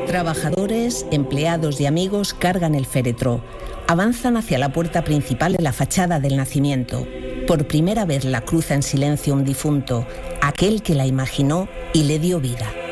Trabajadores, empleados y amigos cargan el féretro. Avanzan hacia la puerta principal de la fachada del nacimiento. Por primera vez la cruza en silencio un difunto, aquel que la imaginó y le dio vida.